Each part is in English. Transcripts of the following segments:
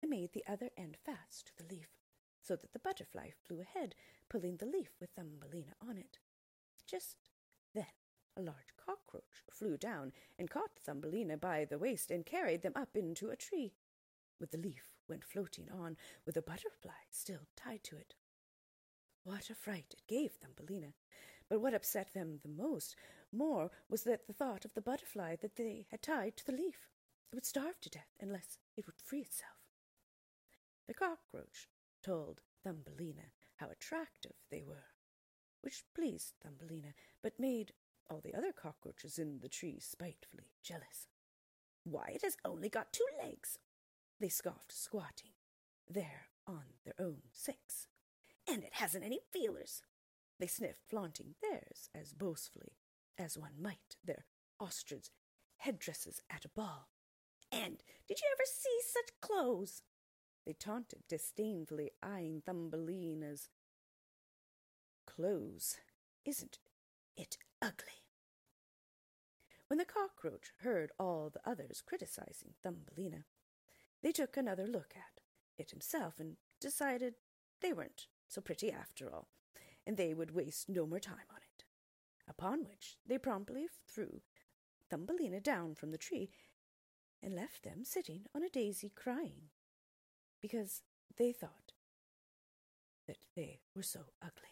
and made the other end fast to the leaf, so that the butterfly flew ahead, pulling the leaf with Thumbelina on it. Just then a large cockroach flew down and caught Thumbelina by the waist and carried them up into a tree, with the leaf went floating on, with a butterfly still tied to it. What a fright it gave Thumbelina! But what upset them more was that the thought of the butterfly that they had tied to the leaf. It would starve to death unless it would free itself. The cockroach told Thumbelina how attractive they were, which pleased Thumbelina, but made all the other cockroaches in the tree spitefully jealous. "Why, it has only got 2 legs," they scoffed, squatting there on their own 6. "And it hasn't any feelers," they sniffed, flaunting theirs as boastfully as one might their ostrich headdresses at a ball. "And did you ever see such clothes?" they taunted, disdainfully eyeing Thumbelina's clothes. "Isn't it ugly?" When the cockroach heard all the others criticizing Thumbelina, they took another look at it himself and decided they weren't so pretty after all, and they would waste no more time on it. Upon which they promptly threw Thumbelina down from the tree and left them sitting on a daisy crying, because they thought that they were so ugly.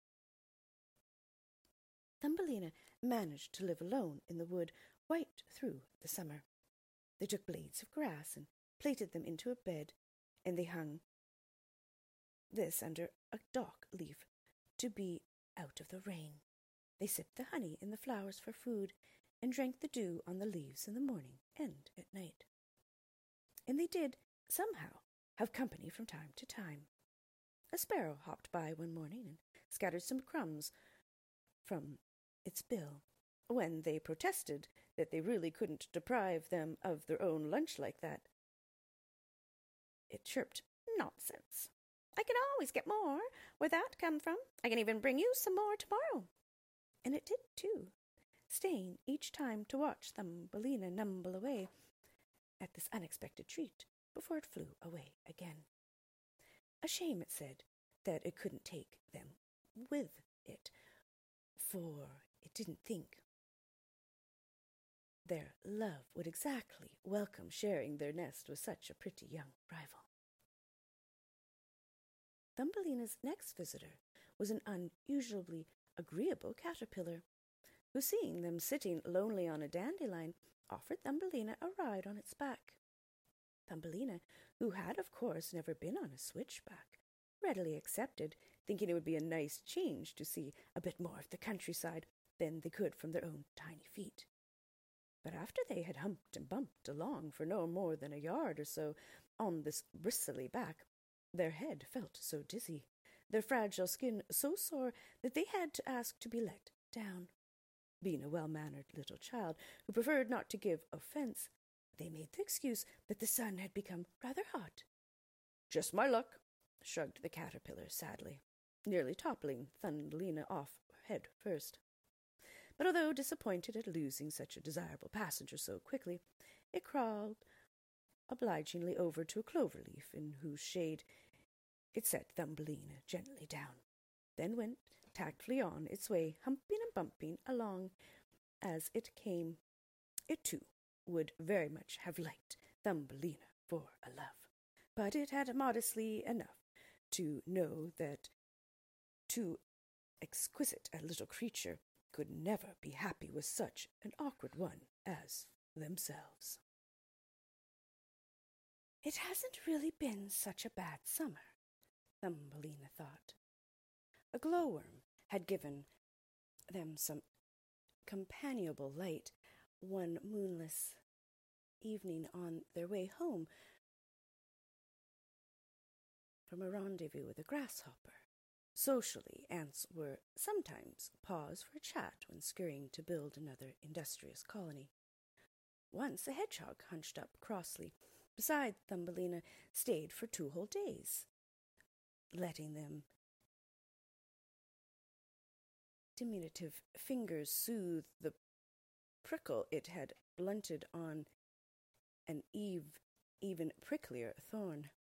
Thumbelina managed to live alone in the wood right through the summer. They took blades of grass and plaited them into a bed, and they hung this under a dock leaf to be out of the rain. They sipped the honey in the flowers for food, and drank the dew on the leaves in the morning and at night. And they did, somehow, have company from time to time. A sparrow hopped by one morning and scattered some crumbs from its bill, when they protested that they really couldn't deprive them of their own lunch like that. It chirped, "Nonsense! I can always get more where that come from. I can even bring you some more tomorrow." And it did too, staying each time to watch Thumbelina numble away at this unexpected treat before it flew away again. A shame, it said, that it couldn't take them with it, for it didn't think their love would exactly welcome sharing their nest with such a pretty young rival. Thumbelina's next visitor was an unusually agreeable caterpillar, who, seeing them sitting lonely on a dandelion, offered Thumbelina a ride on its back. Thumbelina, who had, of course, never been on a switchback, readily accepted, thinking it would be a nice change to see a bit more of the countryside than they could from their own tiny feet. But after they had humped and bumped along for no more than a yard or so on this bristly back, their head felt so dizzy, their fragile skin so sore, that they had to ask to be let down. Being a well-mannered little child who preferred not to give offence, they made the excuse that the sun had become rather hot. "Just my luck," shrugged the caterpillar sadly, nearly toppling Thumbelina off head first. But although disappointed at losing such a desirable passenger so quickly, it crawled obligingly over to a clover leaf, in whose shade it set Thumbelina gently down, then went tactfully on its way, humping and bumping along as it came. It, too, would very much have liked Thumbelina for a love, but it had modestly enough to know that too exquisite a little creature could never be happy with such an awkward one as themselves. "It hasn't really been such a bad summer," Thumbelina thought. A glowworm had given them some companionable light one moonless evening on their way home from a rendezvous with a grasshopper. Socially, ants were sometimes paused for a chat when scurrying to build another industrious colony. Once a hedgehog hunched up crossly beside Thumbelina stayed for 2 whole days, letting them diminutive fingers soothe the prickle it had blunted on an even pricklier thorn.